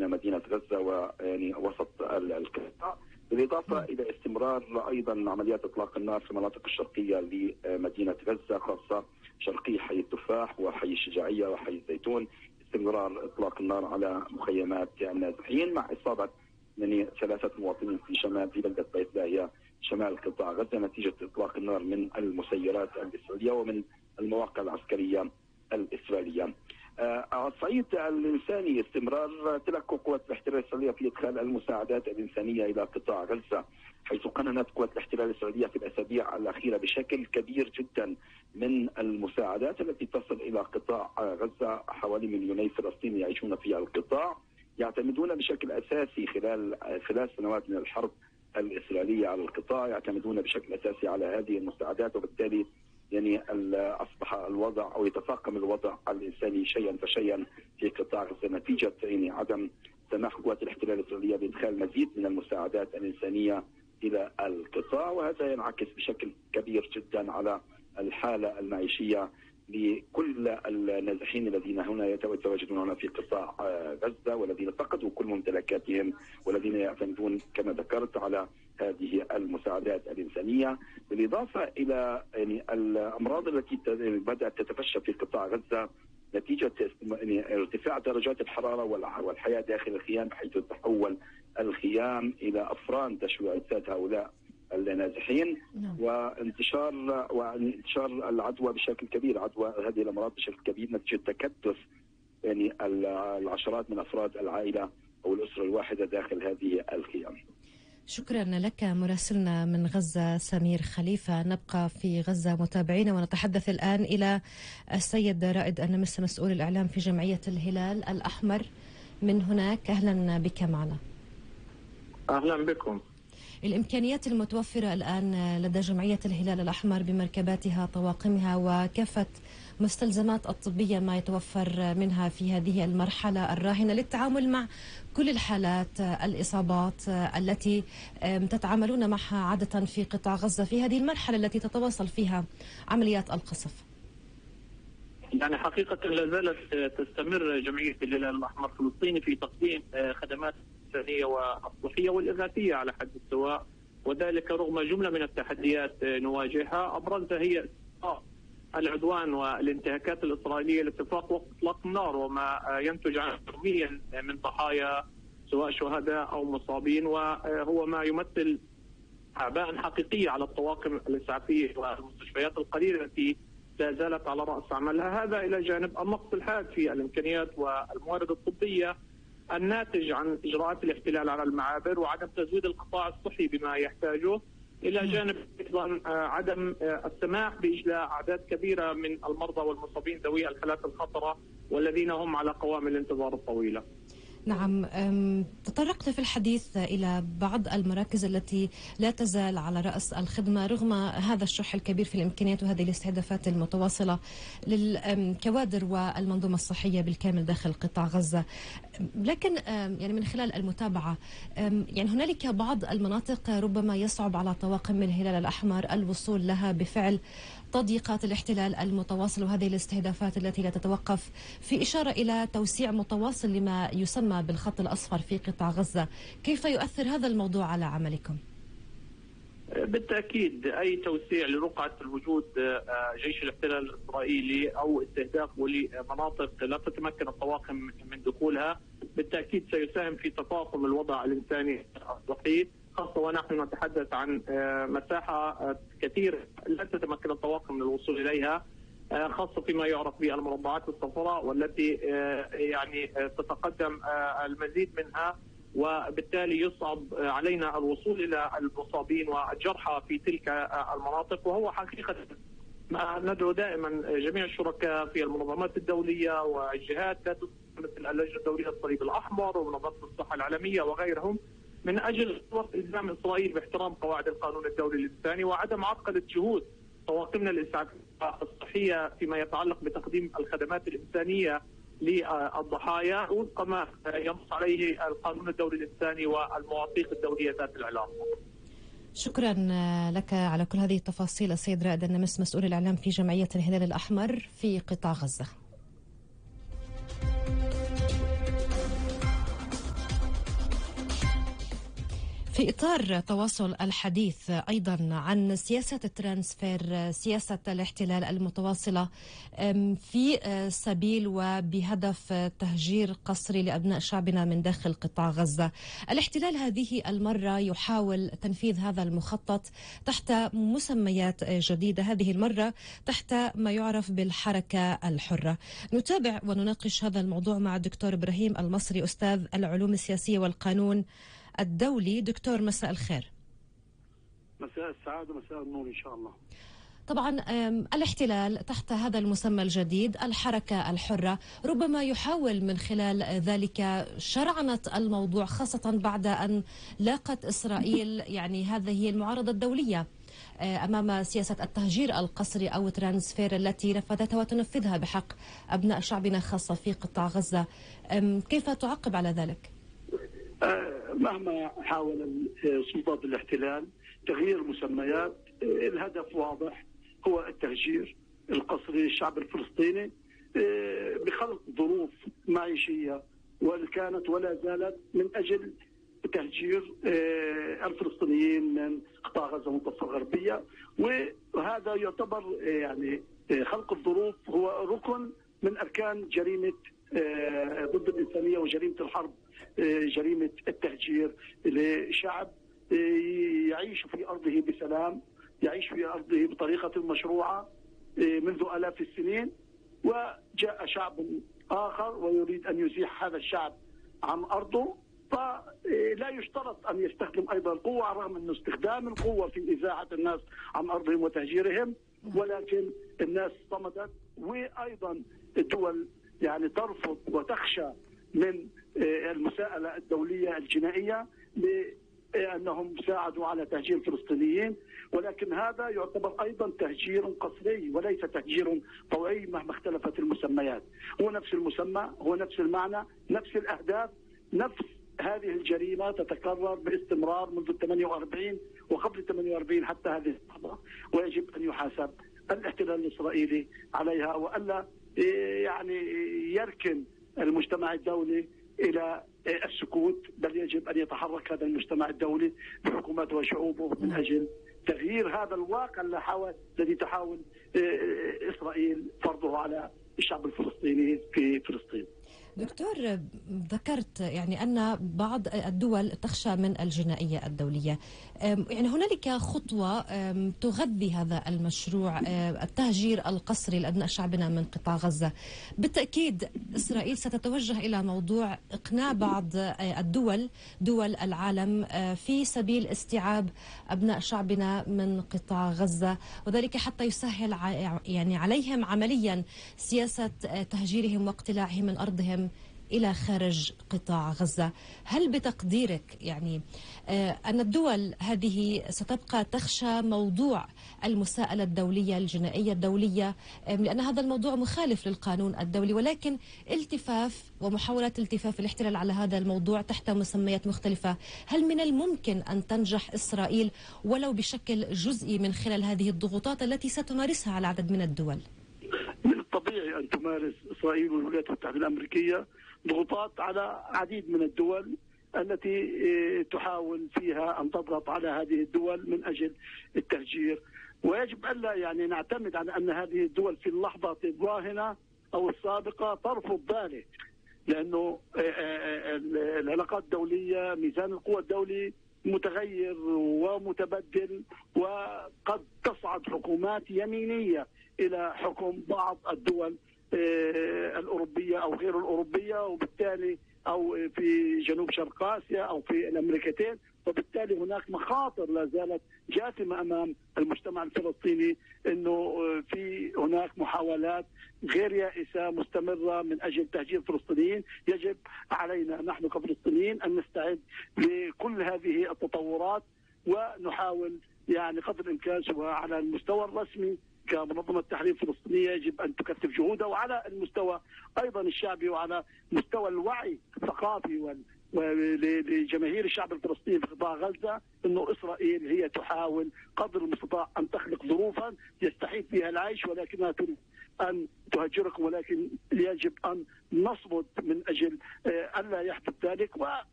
بين مدينة غزة ويعني وسط القطاع، بالإضافة إلى استمرار أيضا عمليات إطلاق النار في المناطق الشرقية لمدينة غزة، خاصة شرقي حي التفاح وحي الشجاعية وحي الزيتون. استمرار إطلاق النار على مخيمات النازحين مع إصابة يعني 3 مواطنين في بلدة بيت لاهيا شمال قطاع غزة نتيجة إطلاق النار من المسيرات الإسرائيلية ومن المواقع العسكرية الإسرائيلية. على الصعيد الإنساني استمرار تلكؤ قوات الاحتلال الإسرائيلية في إدخال المساعدات الإنسانية إلى قطاع غزة، حيث قننت قوات الاحتلال الإسرائيلية في الأسابيع الأخيرة بشكل كبير جدا من المساعدات التي تصل إلى قطاع غزة. حوالي 2 مليون فلسطيني يعيشون في القطاع، يعتمدون بشكل أساسي خلال سنوات من الحرب الإسرائيلية على القطاع، يعتمدون بشكل أساسي على هذه المساعدات، وبالتالي يعني أصبح الوضع أو يتفاقم الوضع الإنساني شيئا فشيئا في قطاع غزة نتيجة يعني عدم سماح قوات الاحتلال الإسرائيلية بإدخال مزيد من المساعدات الإنسانية إلى القطاع، وهذا ينعكس بشكل كبير جدا على الحالة المعيشية لكل النازحين الذين هنا يتواجدون هنا في قطاع غزة، والذين فقدوا كل ممتلكاتهم، والذين يعتمدون كما ذكرت على هذه المساعدات الإنسانية، بالإضافة إلى يعني الأمراض التي بدأت تتفشى في قطاع غزة نتيجة يعني ارتفاع درجات الحرارة والحياة داخل الخيام، بحيث تحول الخيام إلى أفران تشوي أجساد هؤلاء النازحين، وانتشار العدوى بشكل كبير، عدوى هذه الأمراض بشكل كبير نتيجة تكدس يعني العشرات من أفراد العائلة أو الأسرة الواحدة داخل هذه الخيام. شكرا لك مراسلنا من غزة سمير خليفة. نبقى في غزة متابعين ونتحدث الآن إلى السيد رائد النمس مسؤول الإعلام في جمعية الهلال الأحمر من هناك. أهلا بك معنا. أهلا بكم. الإمكانيات المتوفرة الآن لدى جمعية الهلال الأحمر بمركباتها طواقمها وكافة مستلزمات الطبية ما يتوفر منها في هذه المرحلة الراهنة للتعامل مع كل الحالات الإصابات التي تتعاملون معها عادة في قطاع غزة في هذه المرحلة التي تتواصل فيها عمليات القصف؟ يعني حقيقة لا زالت تستمر جمعية الهلال الأحمر الفلسطيني في تقديم خدمات الإنسانية والصحية والإغاثية على حد السواء، وذلك رغم جملة من التحديات نواجهها، أبرزها هي العدوان والانتهاكات الإسرائيلية لاتفاق وقت إطلاق النار وما ينتج عنه يوميا من ضحايا سواء شهداء أو مصابين، وهو ما يمثل أعباء حقيقية على الطواقم الإسعافية والمستشفيات القليلة التي لا زالت على رأس عملها. هذا إلى جانب النقص الحاد في الإمكانيات والموارد الطبية الناتج عن إجراءات الاحتلال على المعابر وعدم تزويد القطاع الصحي بما يحتاجه، إلى جانب أيضا عدم السماح بإجلاء أعداد كبيرة من المرضى والمصابين ذوي الحالات الخطرة والذين هم على قوائم الانتظار الطويلة. نعم، تطرقت في الحديث إلى بعض المراكز التي لا تزال على رأس الخدمة رغم هذا الشح الكبير في الإمكانيات وهذه الاستهدافات المتواصلة للكوادر والمنظومة الصحية بالكامل داخل قطاع غزة، لكن يعني من خلال المتابعة يعني هنالك بعض المناطق ربما يصعب على طواقم الهلال الأحمر الوصول لها بفعل تضييقات الاحتلال المتواصل وهذه الاستهدافات التي لا تتوقف، في إشارة إلى توسيع متواصل لما يسمى بالخط الأصفر في قطاع غزة. كيف يؤثر هذا الموضوع على عملكم؟ بالتأكيد أي توسيع لرقعة الوجود جيش الاحتلال الإسرائيلي أو استهدافه لمناطق لا تتمكن الطواقم من دخولها بالتأكيد سيساهم في تفاقم الوضع الإنساني الصحي، خاصة ونحن نتحدث عن مساحة كثيرة لا تتمكن الطواقم من الوصول إليها، خاصة فيما يعرف بالمربعات الصفراء والتي يعني تتقدم المزيد منها، وبالتالي يصعب علينا الوصول إلى المصابين والجرحى في تلك المناطق. وهو حقيقة ما ندعو دائما جميع الشركاء في المنظمات الدولية والجهات مثل اللجنة الدولية الصليب الأحمر ومنظمة الصحة العالمية وغيرهم من أجل إلزام إسرائيل باحترام قواعد القانون الدولي الإنساني وعدم عرقلة جهود طواقمنا الإسعافية الصحية فيما يتعلق بتقديم الخدمات الإنسانية للضحايا وفق ما ينص عليه القانون الدولي الإنساني والمواثيق الدولية ذات العلاقة. شكرا لك على كل هذه التفاصيل السيد رائد النمس مسؤول الإعلام في جمعية الهلال الأحمر في قطاع غزة. في إطار تواصل الحديث أيضا عن سياسة الترانسفير، سياسة الاحتلال المتواصلة في سبيل وبهدف تهجير قسري لأبناء شعبنا من داخل قطاع غزة. الاحتلال هذه المرة يحاول تنفيذ هذا المخطط تحت مسميات جديدة، هذه المرة تحت ما يعرف بالحركة الحرة. نتابع ونناقش هذا الموضوع مع الدكتور إبراهيم المصري، أستاذ العلوم السياسية والقانون الدولي. دكتور مساء الخير. مساء السعادة، مساء النور إن شاء الله. طبعا الاحتلال تحت هذا المسمى الجديد الحركة الحرة ربما يحاول من خلال ذلك شرعنة الموضوع، خاصة بعد أن لاقت إسرائيل يعني هذه المعارضة الدولية أمام سياسة التهجير القسري أو ترانسفير التي نفذتها وتنفذها بحق أبناء شعبنا خاصة في قطاع غزة. كيف تعقب على ذلك؟ مهما حاول سلطات الاحتلال تغيير مسميات، الهدف واضح، هو التهجير القسري للشعب الفلسطيني بخلق ظروف معيشية كانت ولا زالت من أجل تهجير الفلسطينيين من قطاع غزة والضفة الغربية. وهذا يعتبر يعني خلق الظروف هو ركن من أركان جريمة ضد الإنسانية وجريمة الحرب، جريمة التهجير لشعب يعيش في أرضه بسلام، يعيش في أرضه بطريقة مشروعة منذ آلاف السنين، وجاء شعب آخر ويريد أن يزيح هذا الشعب عن أرضه. فلا يشترط أن يستخدم أيضا القوة، رغم أن استخدام القوة في إزاحة الناس عن أرضهم وتهجيرهم، ولكن الناس صمدت. وأيضا الدول يعني ترفض وتخشى من المساءلة الدولية الجنائية لأنهم ساعدوا على تهجير الفلسطينيين، ولكن هذا يعتبر أيضا تهجير قسري وليس تهجير طوعي مهما اختلفت المسميات. هو نفس المسمى، هو نفس المعنى، نفس الأهداف، نفس هذه الجريمة تتكرر باستمرار منذ 48 وقبل 48 حتى هذه اللحظة، ويجب أن يحاسب الاحتلال الإسرائيلي عليها، وألا يعني يركن المجتمع الدولي إلى السكوت، بل يجب أن يتحرك هذا المجتمع الدولي بحكوماته وشعوبه من أجل تغيير هذا الواقع الذي تحاول إسرائيل فرضه على الشعب الفلسطيني في فلسطين. دكتور، ذكرت يعني أن بعض الدول تخشى من الجنائية الدولية، يعني هنالك خطوة تغذي هذا المشروع، التهجير القسري لأبناء شعبنا من قطاع غزة. بالتأكيد إسرائيل ستتوجه إلى موضوع إقناع بعض دول العالم في سبيل استيعاب أبناء شعبنا من قطاع غزة، وذلك حتى يسهل يعني عليهم عمليا سياسة تهجيرهم واقتلاعهم من أرضهم إلى خارج قطاع غزة. هل بتقديرك يعني أن الدول هذه ستبقى تخشى موضوع المساءلة الدولية الجنائية الدولية، لأن هذا الموضوع مخالف للقانون الدولي، ولكن التفاف ومحاولات التفاف الاحتلال على هذا الموضوع تحت مسميات مختلفة، هل من الممكن أن تنجح إسرائيل ولو بشكل جزئي من خلال هذه الضغوطات التي ستمارسها على عدد من الدول؟ من الطبيعي أن تمارس إسرائيل والولايات المتحدة الأمريكية ضغوطات على عديد من الدول التي تحاول فيها أن تضغط على هذه الدول من أجل التهجير، ويجب ألا يعني نعتمد على أن هذه الدول في اللحظة الراهنة أو السابقة ترفض ذلك، لأنه العلاقات الدولية، ميزان القوى الدولي متغير ومتبدل، وقد تصعد حكومات يمينية إلى حكم بعض الدول الأوروبية أو غير الأوروبية، وبالتالي أو في جنوب شرق آسيا أو في الأمريكتين، وبالتالي هناك مخاطر لا زالت جاثمة أمام المجتمع الفلسطيني، أنه في هناك محاولات غير يائسة مستمرة من أجل تهجير الفلسطينيين. يجب علينا نحن كفلسطينيين أن نستعد لكل هذه التطورات، ونحاول يعني قدر الإمكان سواء على المستوى الرسمي كمنظمة التحرير الفلسطينية يجب أن تكثف جهودها، وعلى المستوى أيضا الشعبي وعلى مستوى الوعي الثقافي لجماهير الشعب الفلسطيني في قطاع غزة، أنه إسرائيل هي تحاول قدر المستطاع أن تخلق ظروفا يستحيل فيها العيش، ولكنها تريد أن تهجركم، ولكن يجب أن نصمد من أجل ألا يحدث ذلك.